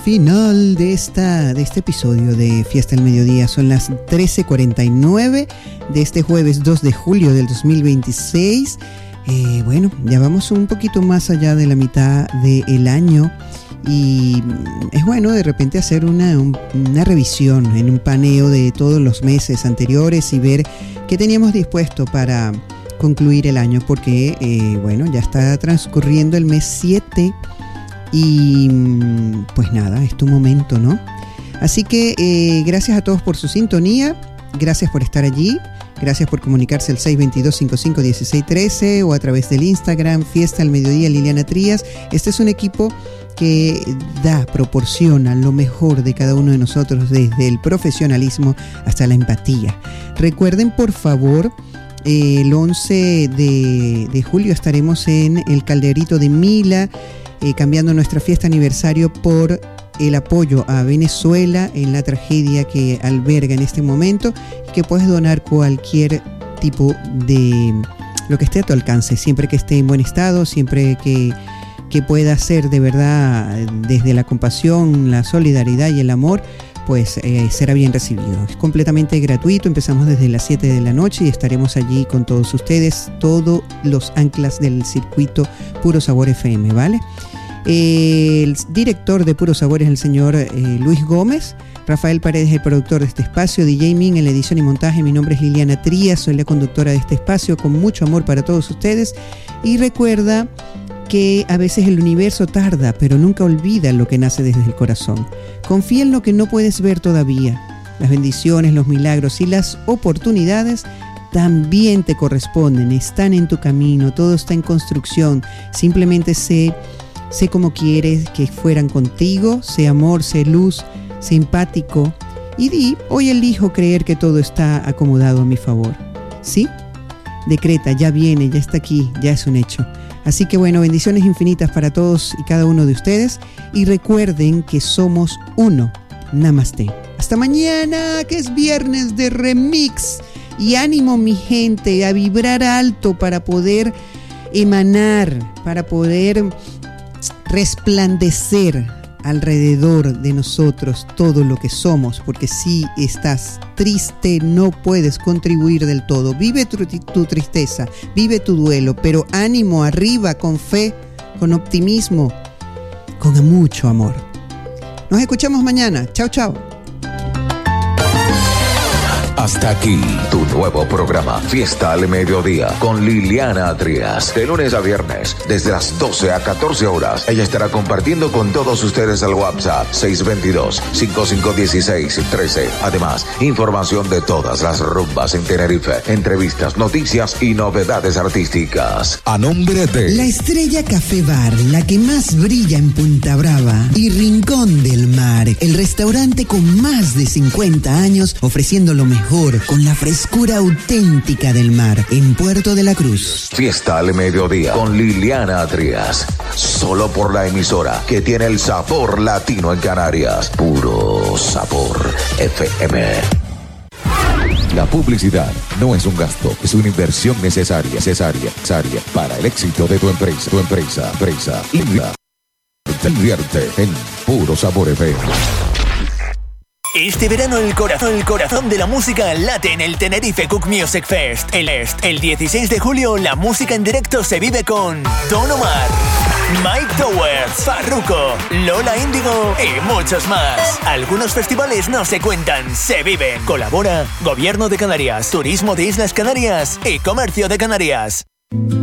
final de este episodio de Fiesta al Mediodía. Son las 13:49 de este jueves 2 de julio del 2026. Bueno, ya vamos un poquito más allá de la mitad del año y es bueno de repente hacer una revisión en un paneo de todos los meses anteriores y ver qué teníamos dispuesto para concluir el año, porque bueno, ya está transcurriendo el mes 7 y pues nada, es tu momento, ¿no? Así que gracias a todos por su sintonía, gracias por estar allí, gracias por comunicarse al 622-55-1613 o a través del Instagram Fiesta al Mediodía Liliana Trías. Este es un equipo que proporciona lo mejor de cada uno de nosotros, desde el profesionalismo hasta la empatía. Recuerden, por favor, el 11 de julio estaremos en el Calderito de Mila, cambiando nuestra fiesta aniversario por el apoyo a Venezuela en la tragedia que alberga en este momento, y que puedes donar cualquier tipo de lo que esté a tu alcance, siempre que esté en buen estado, siempre que pueda ser de verdad desde la compasión, la solidaridad y el amor, pues será bien recibido. Es completamente gratuito, empezamos desde las 7 de la noche y estaremos allí con todos ustedes, todos los anclas del circuito Puro Sabor FM, ¿vale? El director de Puro Sabor es el señor Luis Gómez. Rafael Paredes, el productor de este espacio. DJ Min en la edición y montaje. Mi nombre es Liliana Trías, soy la conductora de este espacio, con mucho amor para todos ustedes. Y recuerda que a veces el universo tarda, pero nunca olvida lo que nace desde el corazón. Confía en lo que no puedes ver todavía. Las bendiciones, los milagros y las oportunidades también te corresponden, están en tu camino, todo está en construcción. Simplemente sé cómo quieres que fueran contigo, sé amor, sé luz, sé empático y di, hoy elijo creer que todo está acomodado a mi favor. ¿Sí? Decreta, ya viene, ya está aquí, ya es un hecho. Así que bueno, bendiciones infinitas para todos y cada uno de ustedes y recuerden que somos uno. Namaste. Hasta mañana, que es viernes de remix, y ánimo mi gente a vibrar alto para poder emanar, para poder resplandecer alrededor de nosotros todo lo que somos, porque si estás triste no puedes contribuir del todo. Vive tu tristeza, vive tu duelo, pero ánimo arriba, con fe, con optimismo, con mucho amor. Nos escuchamos mañana. Chao, chao. Hasta aquí tu nuevo programa Fiesta al Mediodía con Liliana Trías. De lunes a viernes, desde las 12 a 14 horas. Ella estará compartiendo con todos ustedes el WhatsApp 622-5516-13. Además, información de todas las rumbas en Tenerife, entrevistas, noticias y novedades artísticas. A nombre de La Estrella Café Bar, la que más brilla en Punta Brava y Rincón del Mar, el restaurante con más de 50 años ofreciendo lo mejor con la frescura auténtica del mar en Puerto de la Cruz. Fiesta al Mediodía con Liliana Trías. Solo por la emisora que tiene el sabor latino en Canarias. Puro Sabor FM. La publicidad no es un gasto, es una inversión necesaria para el éxito de tu empresa. Invierte en Puro Sabor FM. Este verano el corazón de la música late en el Tenerife Cook Music Fest. El 16 de julio la música en directo se vive con Don Omar, Mike Towers, Farruko, Lola Índigo y muchos más. Algunos festivales no se cuentan, se viven. Colabora Gobierno de Canarias, Turismo de Islas Canarias y Comercio de Canarias.